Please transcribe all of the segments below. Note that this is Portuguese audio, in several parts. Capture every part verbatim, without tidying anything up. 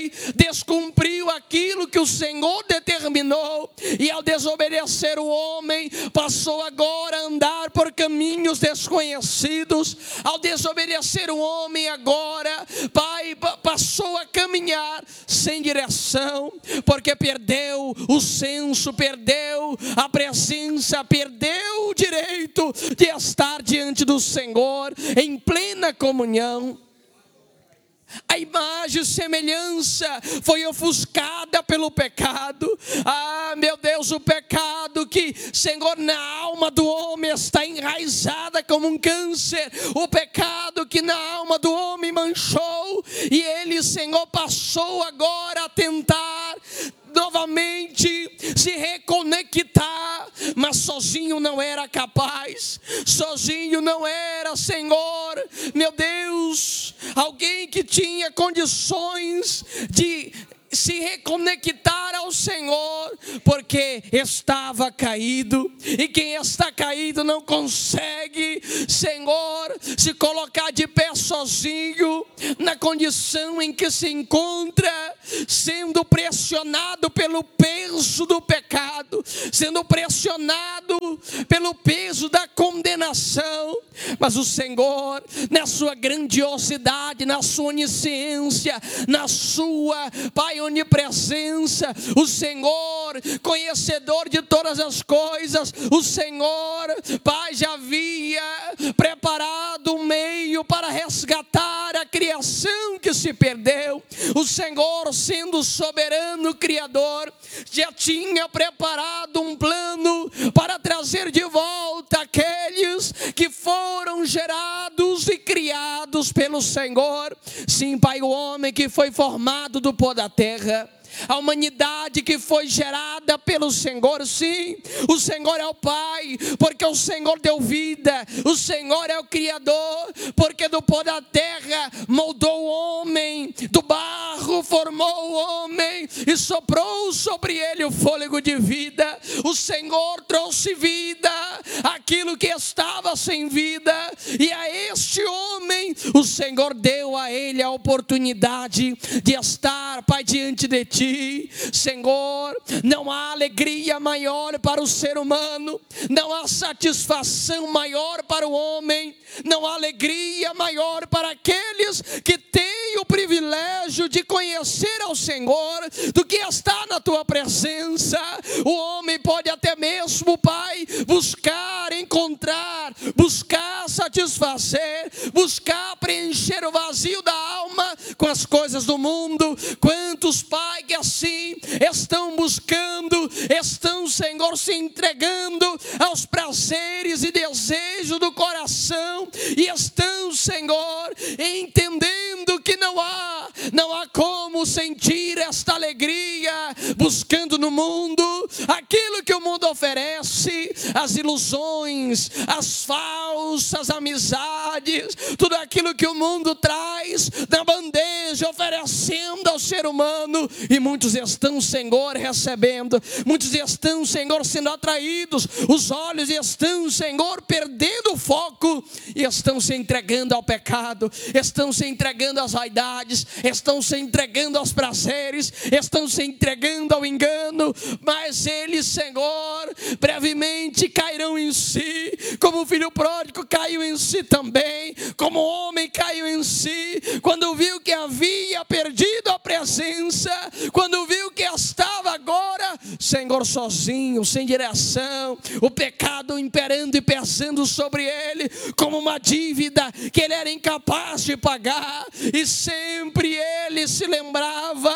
homem descumpriu aquilo que o Senhor determinou, e ao desobedecer o homem, passou agora a andar por caminhos desconhecidos. Ao desobedecer o homem agora, Pai, passou a caminhar sem direção, porque perdeu o senso, perdeu a presença, perdeu o direito de estar diante do Senhor em plena comunhão. A imagem e semelhança foi ofuscada pelo pecado. Ah, meu Deus, o pecado que, Senhor, na alma do homem está enraizada como um câncer. O pecado que na alma do homem manchou, e ele, Senhor, passou agora a tentar novamente se reconectar, mas sozinho não era capaz, sozinho não era, Senhor, meu Deus, alguém que tinha condições de se reconectar ao Senhor, porque estava caído, e quem está caído não consegue, Senhor, se colocar de pé sozinho, na condição em que se encontra, sendo pressionado pelo peso do pecado, sendo pressionado pelo peso da condenação. Mas o Senhor, na sua grandiosidade, na sua onisciência, na sua, Pai, onipresença, o Senhor, conhecedor de todas as coisas, o Senhor, Pai, já havia preparado um meio para resgatar a criação que se perdeu. O Senhor, sendo soberano Criador, já tinha preparado um plano para trazer de volta aqueles que foram gerados e criados pelo Senhor. Sim, Pai, o homem que foi formado do pó da terra, a humanidade que foi gerada pelo Senhor. Sim, o Senhor é o Pai, porque o Senhor deu vida. O Senhor é o Criador, porque do pó da terra moldou o homem, do barro formou o homem e soprou sobre ele o fôlego de vida. O Senhor trouxe vida àquilo que estava sem vida, e a este homem o Senhor deu a ele a oportunidade de estar, Pai, diante de ti. Senhor, não há alegria maior para o ser humano, não há satisfação maior para o homem, não há alegria maior para aqueles que têm o privilégio de conhecer ao Senhor do que estar na tua presença. O homem pode até mesmo, Pai, buscar, encontrar, buscar satisfazer, buscar preencher o vazio da alma com as coisas do mundo. Quantos, Pai, que assim estão buscando, estão, Senhor, se entregando aos prazeres e desejos do coração, e estão, Senhor, entendendo que não há, não há como sentir esta alegria, buscando no mundo aquilo que o mundo oferece, as ilusões, as falsas amizades, tudo aquilo que o mundo traz na bandeja, oferecendo ao ser humano. E muitos estão, Senhor, recebendo, muitos estão, Senhor, sendo atraídos, os olhos estão, Senhor, perdendo o foco, e estão se entregando ao pecado, estão se entregando às vaidades, estão se entregando aos prazeres, estão se entregando ao engano. Mas eles, Senhor, brevemente cairão em si, como o filho pródigo caiu em si também, como o homem caiu em si, quando viu que havia perdido a presença, quando viu que estava agora, Senhor, sozinho, sem direção, o pecado imperando e pesando sobre ele, como uma dívida que ele era incapaz de pagar, e sempre ele se lembrava,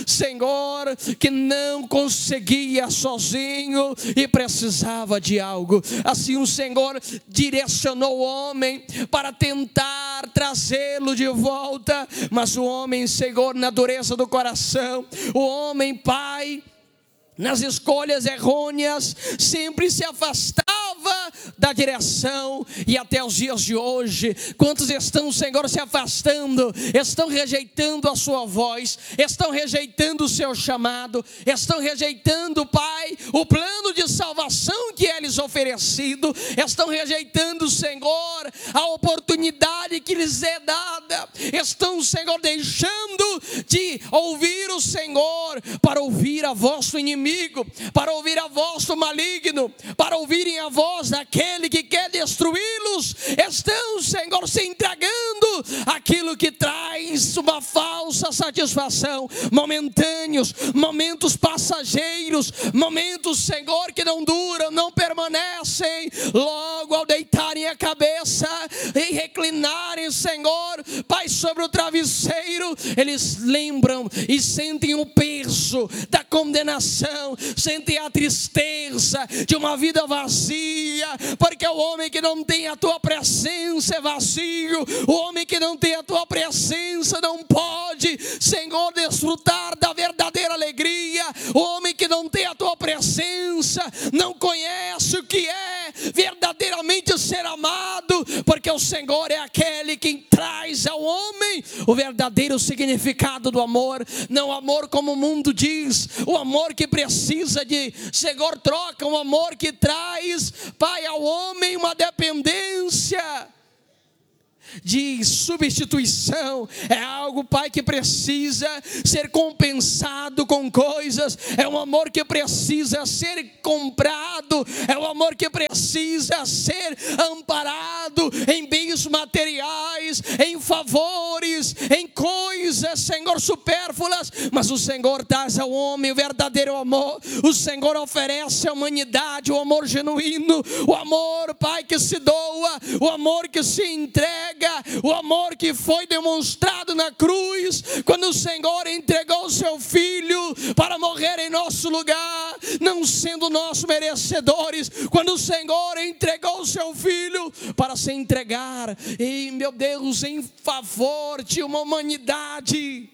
Senhor, que não conseguia sozinho e precisava de algo. Assim o Senhor direcionou o homem para tentar trazê-lo de volta, mas o homem, Senhor, na dureza do coração, o homem, Pai, nas escolhas errôneas, sempre se afastava da direção, e até os dias de hoje, quantos estão, Senhor, se afastando, estão rejeitando a sua voz, estão rejeitando o seu chamado, estão rejeitando, Pai, o plano de salvação que é lhes oferecido, estão rejeitando, Senhor, a oportunidade que lhes é dada, estão, Senhor, deixando de ouvir o Senhor para ouvir a voz do inimigo, para ouvir a voz do maligno, para ouvirem a voz daquele que quer destruí-los. Estão, Senhor, se entregando aquilo que traz uma falsa satisfação, momentâneos, momentos passageiros, momentos, Senhor, que não duram, não permanecem. Logo ao deitarem a cabeça e reclinarem, Senhor, Pai, sobre o travesseiro, eles lembram e sentem o peso da condenação, sentem a tristeza de uma vida vazia, porque o homem que não tem a tua presença é vazio, o homem que não tem a tua presença não pode, Senhor, desfrutar da verdadeira alegria, o homem que não tem a tua presença não conhece o que é verdadeiramente ser amado, porque o Senhor é aquele que traz ao homem o verdadeiro significado do amor, não o amor como o mundo diz, o amor que precisa de, Senhor, troca, um amor que traz, Pai, ao homem uma dependência de substituição, é algo, Pai, que precisa ser compensado com coisas, é um amor que precisa ser comprado, é um amor que precisa ser amparado em bens materiais, em favores, em coisas, Senhor, supérfluas, mas o Senhor dá ao homem o verdadeiro amor, o Senhor oferece à humanidade o amor genuíno, o amor, Pai, que se doa, o amor que se entrega, o amor que foi demonstrado na cruz, quando o Senhor entregou o seu Filho para morrer em nosso lugar, não sendo nós merecedores, quando o Senhor entregou o seu Filho para se entregar, e meu Deus, em favor de uma humanidade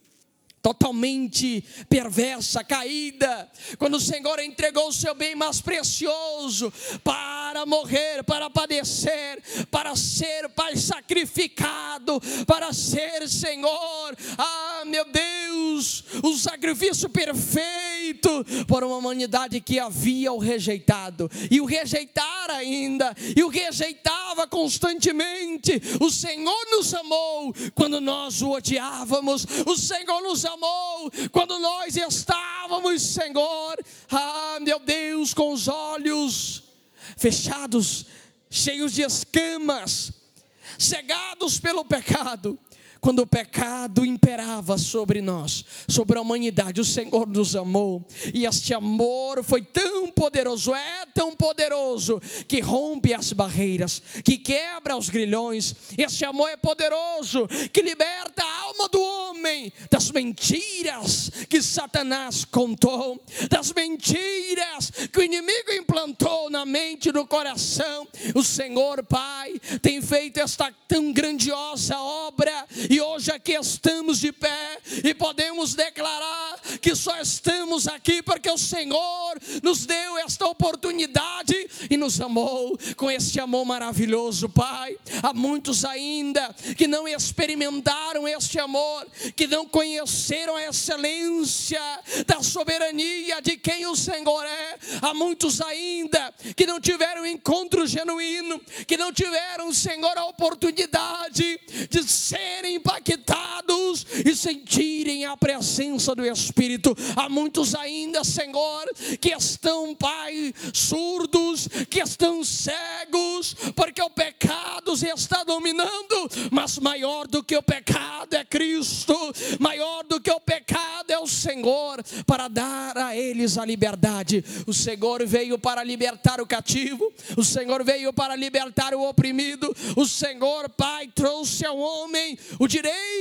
totalmente perversa, caída, quando o Senhor entregou o seu bem mais precioso para morrer, para padecer, para ser, Pai, sacrificado, para ser, Senhor, ah, meu Deus, o sacrifício perfeito por uma humanidade que havia o rejeitado, e o rejeitar ainda, e o rejeitava constantemente. O Senhor nos amou quando nós o odiávamos, o Senhor nos amou quando nós estávamos, Senhor, ah, meu Deus, com os olhos fechados, cheios de escamas, cegados pelo pecado. Quando o pecado imperava sobre nós, sobre a humanidade, o Senhor nos amou, e este amor foi tão poderoso, é tão poderoso, que rompe as barreiras, que quebra os grilhões. Este amor é poderoso, que liberta a alma do homem das mentiras que Satanás contou, das mentiras que o inimigo implantou na mente e no coração. O Senhor, Pai, tem feito esta tão grandiosa obra, e hoje aqui estamos de pé e podemos declarar que só estamos aqui porque o Senhor nos deu esta oportunidade e nos amou com este amor maravilhoso, Pai. Há muitos ainda que não experimentaram este amor, que não conheceram a excelência da soberania de quem o Senhor é. Há muitos ainda que não tiveram um encontro genuíno, que não tiveram, Senhor, a oportunidade de serem impactados e sentirem a presença do Espírito. Há muitos ainda, Senhor, que estão, Pai, surdos, que estão cegos, porque o pecado está dominando, mas maior do que o pecado é Cristo, maior do que o pecado é o Senhor, para dar a eles a liberdade. O Senhor veio para libertar o cativo, o Senhor veio para libertar o oprimido, o Senhor, Pai, trouxe ao homem o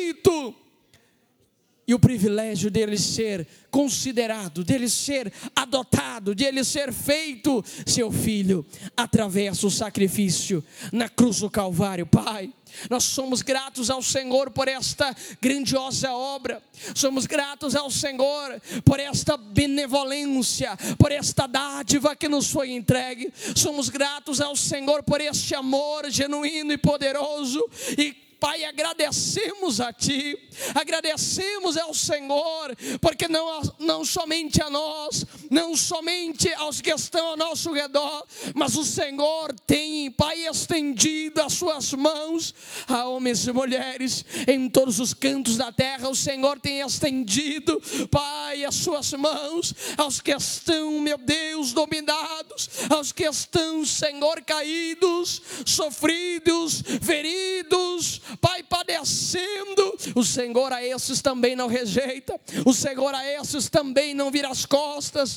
direito e o privilégio dele ser considerado, dele ser adotado adotado, de Ele ser feito seu filho, através do sacrifício na cruz do Calvário. Pai, nós somos gratos ao Senhor por esta grandiosa obra, somos gratos ao Senhor por esta benevolência, por esta dádiva que nos foi entregue, somos gratos ao Senhor por este amor genuíno e poderoso. E Pai, agradecemos a Ti, agradecemos ao Senhor, porque não, não somente a nós, não somente aos que estão ao nosso redor, mas o Senhor tem, Pai, estendido as suas mãos a homens e mulheres em todos os cantos da terra. O Senhor tem estendido, Pai, as suas mãos aos que estão, meu Deus, dominados, aos que estão, Senhor, caídos, sofridos, feridos, Pai, padecendo. O Senhor a esses também não rejeita, o Senhor a esses também não vira as costas,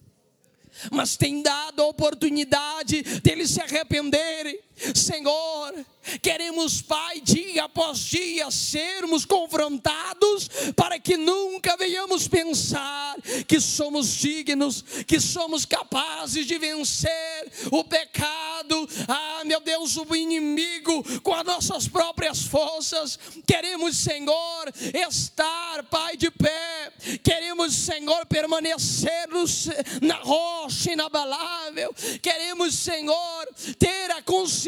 mas tem dado a oportunidade deles se arrependerem. Senhor, queremos, Pai, dia após dia sermos confrontados, para que nunca venhamos pensar que somos dignos, que somos capazes de vencer o pecado, ah, meu Deus, o inimigo com as nossas próprias forças. Queremos, Senhor, estar, Pai, de pé, queremos, Senhor, permanecer na rocha inabalável, queremos, Senhor, ter a consciência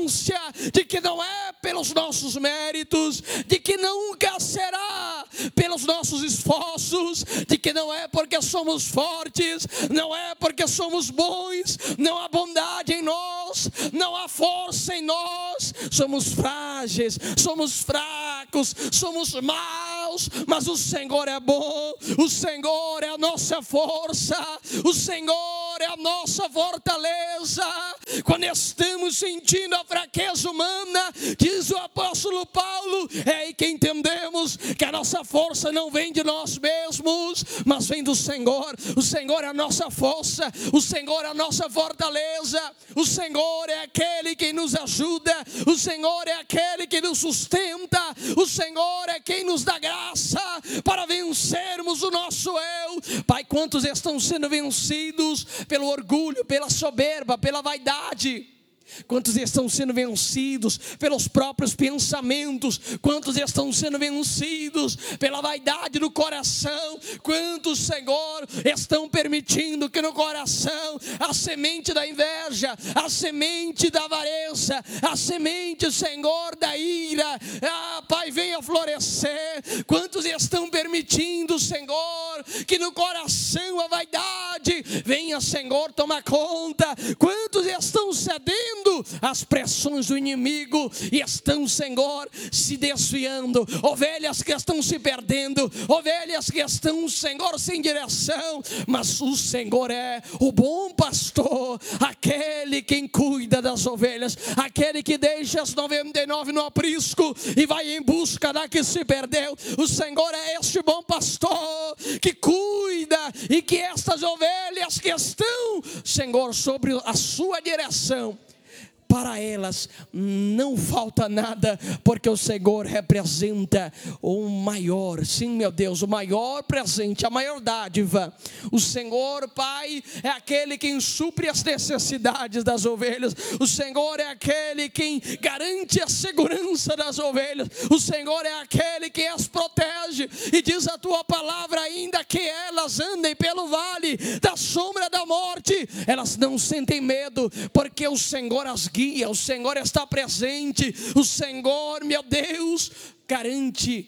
de que não é pelos nossos méritos, de que nunca será pelos nossos esforços, de que não é porque somos fortes, não é porque somos bons, não há bondade em nós, não há força em nós, somos frágeis, somos fracos, somos maus, mas o Senhor é bom, o Senhor é a nossa força, o Senhor é a nossa fortaleza. Quando estamos sentindo a fraqueza humana, diz o apóstolo Paulo, é aí que entendemos que a nossa força não vem de nós mesmos, mas vem do Senhor. O Senhor é a nossa força, o Senhor é a nossa fortaleza, o Senhor é aquele que nos ajuda, o Senhor é aquele que nos sustenta, o Senhor é quem nos dá graça para vencermos o nosso eu. Pai, quantos estão sendo vencidos pelo orgulho, pela soberba, pela vaidade? Quantos estão sendo vencidos pelos próprios pensamentos? Quantos estão sendo vencidos pela vaidade do coração? Quantos, Senhor, estão permitindo que no coração a semente da inveja, a semente da avareza, a semente, Senhor, da ira, ah, Pai, venha florescer? Quantos estão permitindo, Senhor, que no coração a vaidade venha, Senhor, tomar conta? Quantos estão cedendo as pressões do inimigo e estão, Senhor, se desviando? Ovelhas que estão se perdendo, ovelhas que estão, Senhor, sem direção, mas o Senhor é o bom pastor, aquele quem cuida das ovelhas, aquele que deixa as noventa e nove no aprisco e vai em busca da que se perdeu. O Senhor é este bom pastor que cuida, e que estas ovelhas que estão, Senhor, sobre a sua direção, para elas não falta nada, porque o Senhor representa o maior, sim, meu Deus, o maior presente, a maior dádiva. O Senhor, Pai, é aquele quem supre as necessidades das ovelhas. O Senhor é aquele quem garante a segurança das ovelhas. O Senhor é aquele que as protege, e diz a tua palavra, ainda que elas andem pelo vale da sombra da morte, elas não sentem medo, porque o Senhor as guia. O Senhor está presente, o Senhor, meu Deus, garante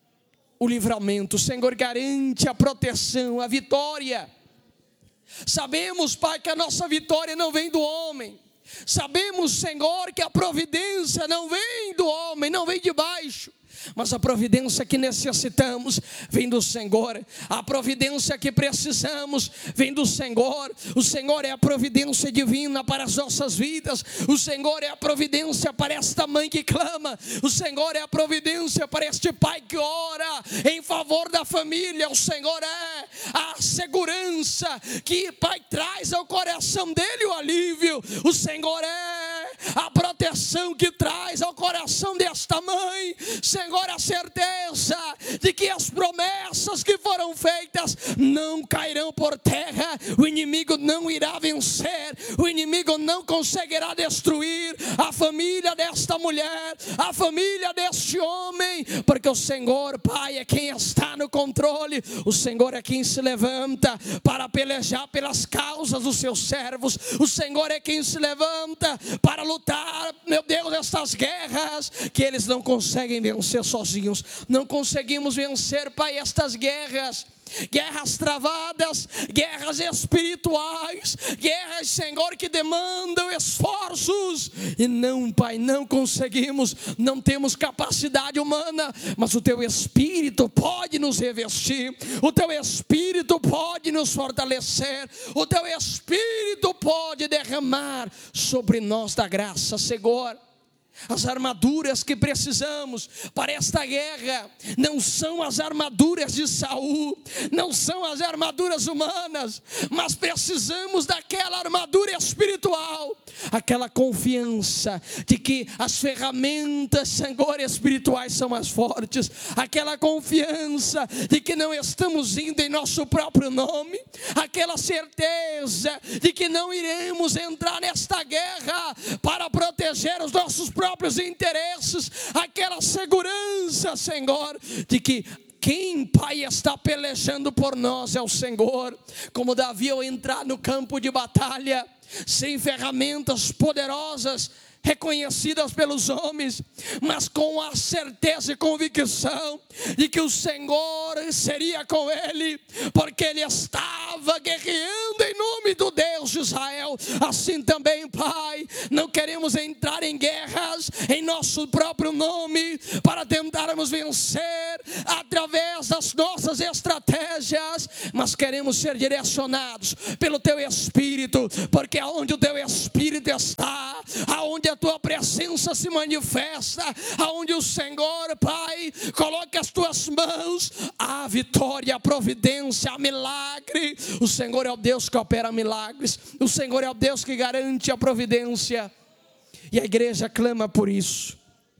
o livramento, o Senhor garante a proteção, a vitória. Sabemos, Pai, que a nossa vitória não vem do homem. Sabemos, Senhor, que a providência não vem do homem, não vem de baixo, mas a providência que necessitamos vem do Senhor. A providência que precisamos vem do Senhor. O Senhor é a providência divina para as nossas vidas. O Senhor é a providência para esta mãe que clama. O Senhor é a providência para este pai que ora em favor da família. O Senhor é a segurança que, Pai, traz ao coração dele o alívio. O Senhor é a proteção que traz ao coração desta mãe, Senhor, a certeza de que as promessas que foram feitas não cairão por terra, o inimigo não irá vencer, o inimigo não conseguirá destruir a família desta mulher, a família deste homem, porque o Senhor, Pai, é quem está no controle, o Senhor é quem se levanta para pelejar pelas causas dos seus servos, o Senhor é quem se levanta para lutar, meu Deus, estas guerras que eles não conseguem vencer sozinhos. Não conseguimos vencer, Pai, estas guerras, guerras travadas, guerras espirituais, guerras, Senhor, que demandam esforços, e não, Pai, não conseguimos, não temos capacidade humana, mas o Teu Espírito pode nos revestir, o Teu Espírito pode nos fortalecer, o Teu Espírito pode derramar sobre nós da graça, Senhor. As armaduras que precisamos para esta guerra não são as armaduras de Saul, não são as armaduras humanas, mas precisamos daquela armadura espiritual, aquela confiança de que as ferramentas, Senhor, espirituais são mais fortes, aquela confiança de que não estamos indo em nosso próprio nome, aquela certeza de que não iremos entrar nesta guerra para proteger os nossos próprios próprios interesses, aquela segurança, Senhor, de que quem, Pai, está pelejando por nós é o Senhor. Como Davi, ao entrar no campo de batalha, sem ferramentas poderosas, reconhecidas pelos homens, mas com a certeza e convicção de que o Senhor seria com ele, porque ele estava guerreando em nome do Deus de Israel. Assim também, Pai, não queremos entrar em guerras em nosso próprio nome, para tentarmos vencer através das nossas estratégias, mas queremos ser direcionados pelo Teu Espírito, porque aonde o Teu Espírito está, aonde a Tua presença se manifesta, aonde o Senhor, Pai, coloca as Tuas mãos, a vitória, a providência, a milagre. O Senhor é o Deus que opera milagres, o Senhor é o Deus que garante a providência, e a igreja clama por isso,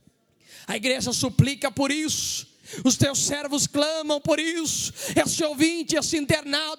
a igreja suplica por isso, os Teus servos clamam por isso. Esse ouvinte, esse internauta